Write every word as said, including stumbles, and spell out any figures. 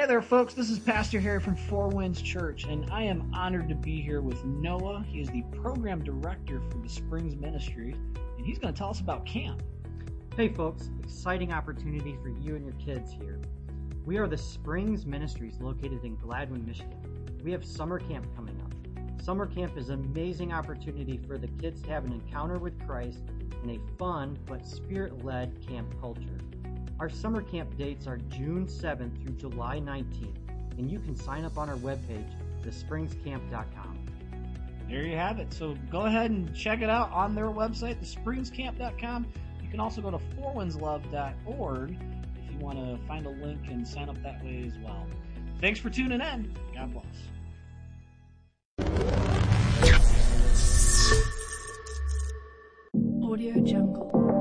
Hey there, folks. This is Pastor Harry from Four Winds Church, and I am honored to be here with Noah. He is the program director for the Springs Ministry, and he's going to tell us about camp. Hey, folks. Exciting opportunity for you and your kids here. We are the Springs Ministries located in Gladwin, Michigan. We have summer camp coming up. Summer camp is an amazing opportunity for the kids to have an encounter with Christ in a fun but spirit-led camp culture. Our summer camp dates are June seventh through July nineteenth, and you can sign up on our webpage, the springs camp dot com. There you have it. So go ahead and check it out on their website, the springs camp dot com. You can also go to four winds love dot org if you want to find a link and sign up that way as well. Thanks for tuning in. God bless. Audio Jungle.